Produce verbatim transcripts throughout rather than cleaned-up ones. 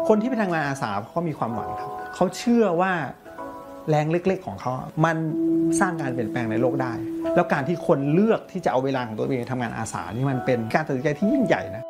คนที่ไปทำงานอาสาเขามีความหวังครับเขาเชื่อว่าแรงเล็กๆของเขามันสร้างการเปลี่ยนแปลงในโลกได้แล้วการที่คนเลือกที่จะเอาเวลาของตัวเองทำงานอาสานี่มันเป็นการตัดสินใจที่ยิ่งใหญ่นะ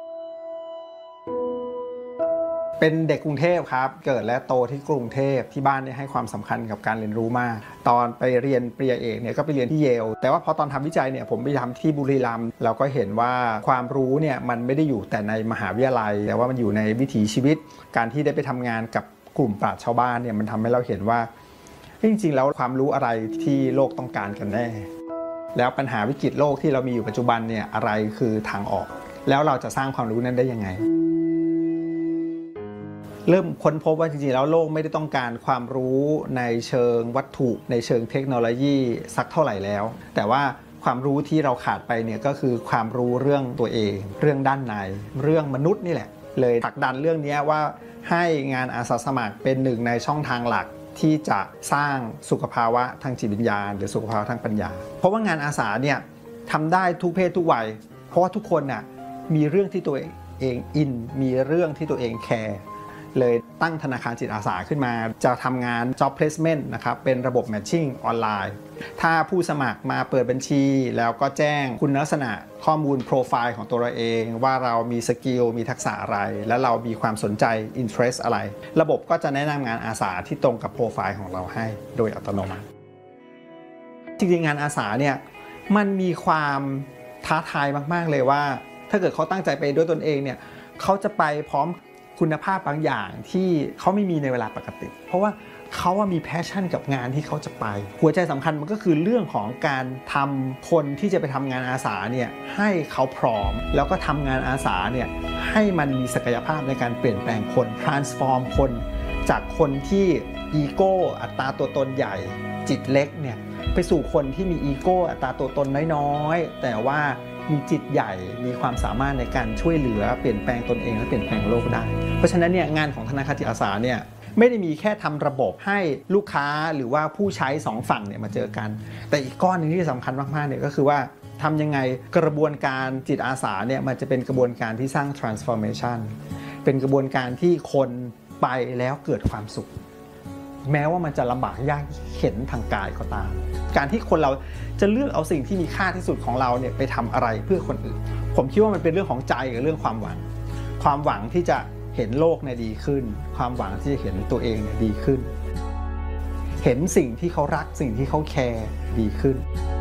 เป็นเด็กกรุงเทพครับเกิดและโตที่กรุงเทพที่บ้านเนี่ยให้ความสำคัญกับการเรียนรู้มากตอนไปเรียนปริญญาเอกเนี่ยก็ไปเรียนที่เยลแต่ว่าพอตอนทำวิจัยเนี่ยผมไปทำที่บุรีรัมย์เราก็เห็นว่าความรู้เนี่ยมันไม่ได้อยู่แต่ในมหาวิทยาลัยแต่ว่ามันอยู่ในวิถีชีวิตการที่ได้ไปทำงานกับกลุ่มปราชญ์ชาวบ้านเนี่ยมันทำให้เราเห็นว่าจริงๆแล้วความรู้อะไรที่โลกต้องการกันแน่แล้วปัญหาวิกฤตโลกที่เรามีอยู่ปัจจุบันเนี่ยอะไรคือทางออกแล้วเราจะสร้างความรู้นั้นได้ยังไงเริ่มค้นพบว่าจริงๆแล้วโลกไม่ได้ต้องการความรู้ในเชิงวัตถุในเชิงเทคโนโลยีสักเท่าไหร่แล้วแต่ว่าความรู้ที่เราขาดไปเนี่ยก็คือความรู้เรื่องตัวเองเรื่องด้านในเรื่องมนุษย์นี่แหละเลยผลักดันเรื่องนี้ว่าให้งานอาสาสมัครเป็นหนึ่งในช่องทางหลักที่จะสร้างสุขภาวะทางจิตวิญญาณหรือสุขภาวะทางปัญญาเพราะว่างานอาสาเนี่ยทำได้ทุกเพศทุกวัยเพราะว่าทุกคนน่ะมีเรื่องที่ตัวเองอินมีเรื่องที่ตัวเองแคร์เลยตั้งธนาคารจิตอาสาขึ้นมาจะทำงาน job placement นะครับเป็นระบบ matching ออนไลน์ถ้าผู้สมัครมาเปิดบัญชีแล้วก็แจ้งคุณลักษณะข้อมูลโปรไฟล์ของตัวเราเองว่าเรามีสกิลมีทักษะอะไรและเรามีความสนใจ interest อะไรระบบก็จะแนะนำงานอาสาที่ตรงกับโปรไฟล์ของเราให้โดยอัตโนมัติจริงๆงานอาสาเนี่ยมันมีความท้าทายมากๆเลยว่าถ้าเกิดเขาตั้งใจไปด้วยตนเองเนี่ยเขาจะไปพร้อมคุณภาพบางอย่างที่เขาไม่มีในเวลาปกติเพราะว่าเขาว่ามีแพชชั่นกับงานที่เขาจะไปหัวใจสำคัญมันก็คือเรื่องของการทำคนที่จะไปทำงานอาสาเนี่ยให้เขาพร้อมแล้วก็ทำงานอาสาเนี่ยให้มันมีศักยภาพในการเปลี่ยนแปลงคน transform คนจากคนที่อีโก้อัตราตัวตนใหญ่จิตเล็กเนี่ยไปสู่คนที่มีอีโก้อัตราตัวตนน้อยๆแต่ว่ามีจิตใหญ่มีความสามารถในการช่วยเหลือเปลี่ยนแปลงตนเองและเปลี่ยนแปลงโลกได้เพราะฉะนั้นเนี่ยงานของธนาคารจิตอาสาเนี่ยไม่ได้มีแค่ทำระบบให้ลูกค้าหรือว่าผู้ใช้สองฝั่งเนี่ยมาเจอกันแต่อีกก้อนนึงที่สำคัญมากๆเนี่ยก็คือว่าทำยังไงกระบวนการจิตอาสาเนี่ยมันจะเป็นกระบวนการที่สร้าง transformation เป็นกระบวนการที่คนไปแล้วเกิดความสุขแม้ว่ามันจะลำบากยากเข็ญทางกายก็ตามการที่คนเราจะเลือกเอาสิ่งที่มีค่าที่สุดของเราเนี่ยไปทำอะไรเพื่อคนอื่นผมคิดว่ามันเป็นเรื่องของใจกับเรื่องความหวังความหวังที่จะเห็นโลกเนี่ยดีขึ้นความหวังที่จะเห็นตัวเองเนี่ยดีขึ้นเห็นสิ่งที่เขารักสิ่งที่เขาแคร์ดีขึ้น